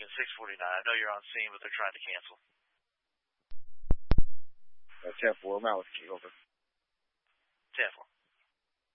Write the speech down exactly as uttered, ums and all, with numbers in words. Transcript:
Lincoln six forty-nine. I know you're on scene, but they're trying to cancel. Uh, ten four, Malice, over. ten four.